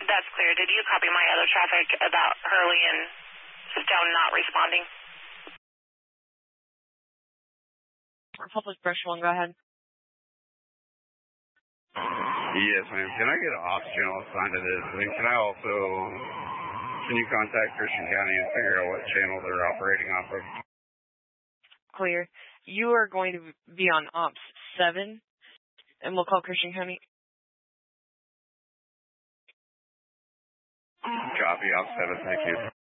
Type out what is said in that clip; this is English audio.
That's clear. Did you copy my other traffic about Hurley and Stone not responding? Republic Brush 1, go ahead. Yes, ma'am. Can I get an ops channel assigned to this? And can you contact Christian County and figure out what channel they're operating off of? Clear. You are going to be on Ops 7, and we'll call Christian County. Copy, Ops 7, thank you.